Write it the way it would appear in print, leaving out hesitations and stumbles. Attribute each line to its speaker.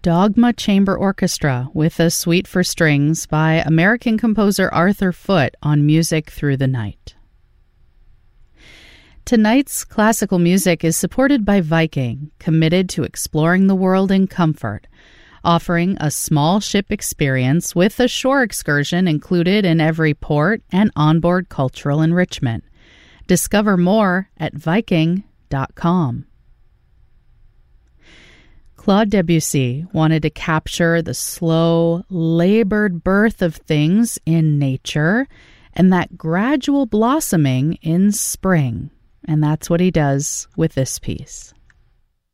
Speaker 1: Dogma Chamber Orchestra with a suite for strings by American composer Arthur Foote on Music Through the Night. Tonight's classical music is supported by Viking, committed to exploring the world in comfort, offering a small ship experience with a shore excursion included in every port and onboard cultural enrichment. Discover more at Viking.com. Claude Debussy wanted to capture the slow, labored birth of things in nature and that gradual blossoming in spring. And that's what he does with this piece.